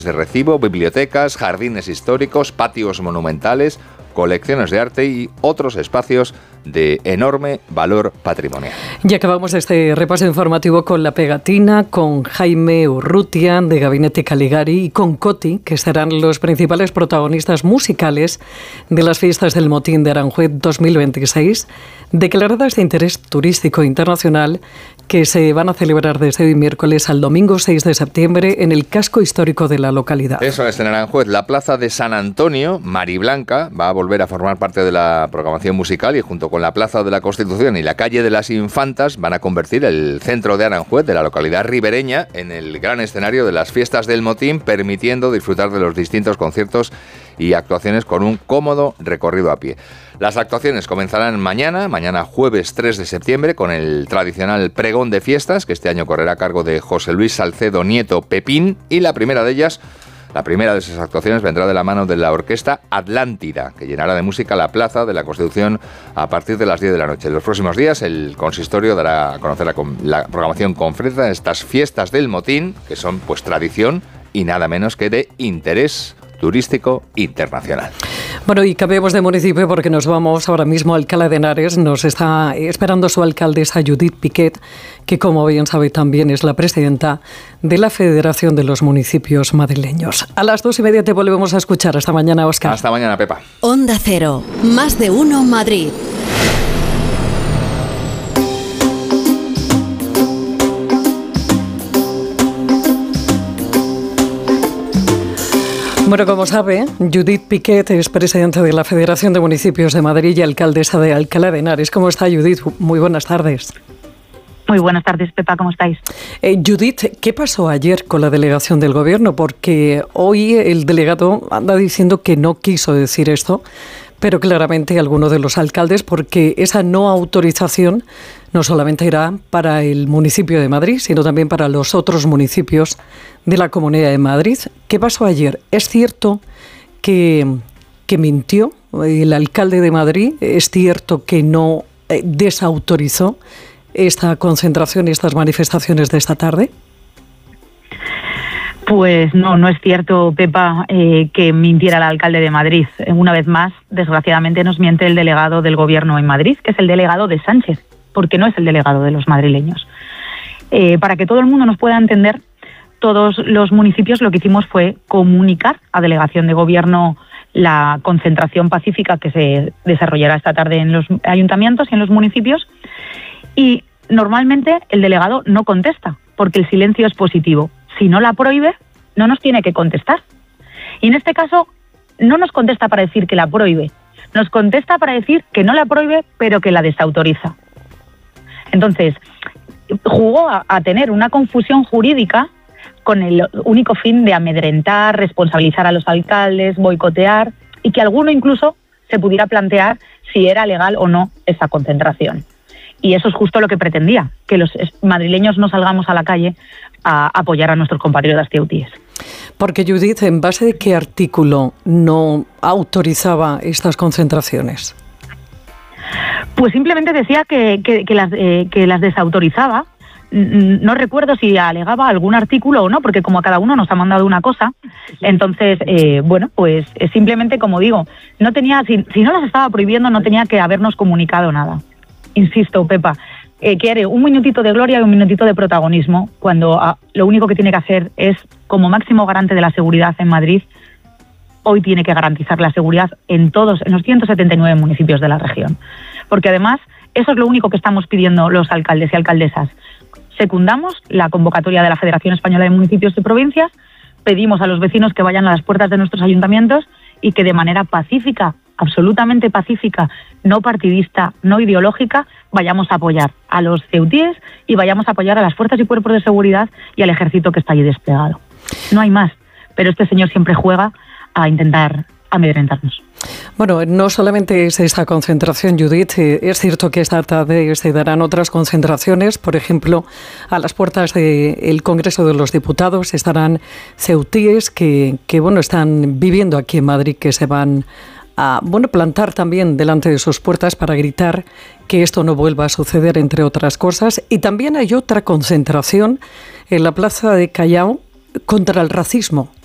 de recibo, bibliotecas, jardines históricos, patios monumentales, colecciones de arte y otros espacios de enorme valor patrimonial. Y acabamos este repaso informativo con La Pegatina, con Jaime Urrutia de Gabinete Caligari y con Coti, que serán los principales protagonistas musicales de las fiestas del Motín de Aranjuez 2026, declaradas de interés turístico internacional, que se van a celebrar desde hoy miércoles al domingo 6 de septiembre en el casco histórico de la localidad. Eso es, en Aranjuez. La plaza de San Antonio, Mariblanca, va a volver a formar parte de la programación musical y junto con la Plaza de la Constitución y la calle de las Infantas van a convertir el centro de Aranjuez, de la localidad ribereña, en el gran escenario de las fiestas del Motín, permitiendo disfrutar de los distintos conciertos y actuaciones con un cómodo recorrido a pie. Las actuaciones comenzarán mañana jueves 3 de septiembre, con el tradicional pregón de fiestas, que este año correrá a cargo de José Luis Salcedo Nieto Pepín, y la primera de esas actuaciones vendrá de la mano de la orquesta Atlántida, que llenará de música la Plaza de la Constitución a partir de las 10 de la noche. En los próximos días el consistorio dará a conocer la programación completa de estas fiestas del Motín, que son pues tradición y nada menos que de interés turístico internacional. Bueno, y cambiemos de municipio porque nos vamos ahora mismo a Alcalá de Henares. Nos está esperando su alcaldesa Judith Piquet, que como bien sabe también es la presidenta de la Federación de los Municipios Madrileños. A las 2:30 te volvemos a escuchar. Hasta mañana, Óscar. Hasta mañana, Pepa. Onda Cero, más de uno Madrid. Bueno, como sabe, Judith Piquet es presidenta de la Federación de Municipios de Madrid y alcaldesa de Alcalá de Henares. ¿Cómo está, Judith? Muy buenas tardes. Muy buenas tardes, Pepa, ¿cómo estáis? Judith, ¿qué pasó ayer con la delegación del Gobierno? Porque hoy el delegado anda diciendo que no quiso decir esto, pero claramente alguno de los alcaldes, porque esa no autorización no solamente era para el municipio de Madrid, sino también para los otros municipios de la Comunidad de Madrid. ¿Qué pasó ayer? ¿Es cierto que mintió el alcalde de Madrid? ¿Es cierto que no desautorizó esta concentración y estas manifestaciones de esta tarde? Pues no es cierto, Pepa, que mintiera el alcalde de Madrid. Una vez más, desgraciadamente, nos miente el delegado del Gobierno en Madrid, que es el delegado de Sánchez, porque no es el delegado de los madrileños. Para que todo el mundo nos pueda entender, todos los municipios lo que hicimos fue comunicar a delegación de Gobierno la concentración pacífica que se desarrollará esta tarde en los ayuntamientos y en los municipios, y normalmente el delegado no contesta, porque el silencio es positivo. Si no la prohíbe, no nos tiene que contestar. Y en este caso, no nos contesta para decir que la prohíbe, nos contesta para decir que no la prohíbe, pero que la desautoriza. Entonces, jugó a tener una confusión jurídica con el único fin de amedrentar, responsabilizar a los alcaldes, boicotear, y que alguno incluso se pudiera plantear si era legal o no esa concentración. Y eso es justo lo que pretendía, que los madrileños no salgamos a la calle a apoyar a nuestros compatriotas ceutíes. Porque, Judith, ¿en base de qué artículo no autorizaba estas concentraciones? Pues simplemente decía que las desautorizaba. No recuerdo si alegaba algún artículo o no, porque como a cada uno nos ha mandado una cosa, entonces, pues simplemente, como digo, no tenía, si no las estaba prohibiendo, no tenía que habernos comunicado nada. Insisto, Pepa, quiere un minutito de gloria y un minutito de protagonismo, cuando lo único que tiene que hacer es, como máximo garante de la seguridad en Madrid, hoy tiene que garantizar la seguridad en los 179 municipios de la región. Porque además, eso es lo único que estamos pidiendo los alcaldes y alcaldesas. Secundamos la convocatoria de la Federación Española de Municipios y Provincias, pedimos a los vecinos que vayan a las puertas de nuestros ayuntamientos y que de manera pacífica, absolutamente pacífica, no partidista, no ideológica, vayamos a apoyar a los ceutíes y vayamos a apoyar a las fuerzas y cuerpos de seguridad y al ejército que está allí desplegado. No hay más, pero este señor siempre juega a intentar amedrentarnos. Bueno, no solamente es esta concentración, Judith, es cierto que esta tarde se darán otras concentraciones, por ejemplo, a las puertas del Congreso de los Diputados estarán ceutíes que están viviendo aquí en Madrid, que se van a plantar también delante de sus puertas para gritar que esto no vuelva a suceder, entre otras cosas. Y también hay otra concentración en la Plaza de Callao contra el racismo.